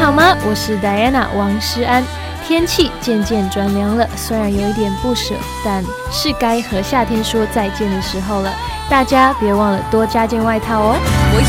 好吗？我是 Diana 王诗安。天气渐渐转凉了，虽然有一点不舍，但是该和夏天说再见的时候了。大家别忘了多加件外套哦。